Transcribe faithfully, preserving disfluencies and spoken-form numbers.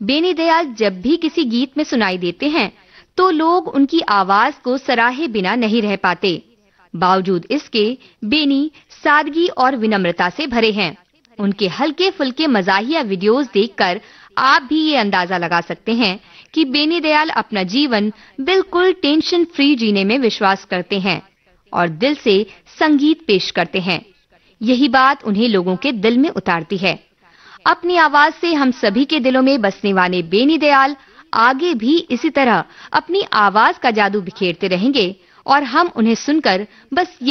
बेनी दयाल जब भी किसी गीत में सुनाई देते हैं, तो लोग उनकी आवाज को सराहे बिना नहीं रह पाते। बावजूद इसके बेनी सादगी और विनम्रता से भरे हैं। उनके हल्के-फुल्के मजाहिया वीडियोस देखकर आप भी ये अंदाजा लगा सकते हैं कि बेनी दयाल अपना जीवन बिल्कुल टेंशन फ्री जीने में विश्वास करते हैं और दिल से संगीत पेश करते हैं। यही बात उन्हें लोगों के दिल में उतारती है। अपनी आवाज से हम सभी के दिलों में बसने वाले बेनी दयाल आगे भी इसी तरह अपनी आवाज का जादू बिखेरते रहेंगे और हम उन्हें सुनकर बस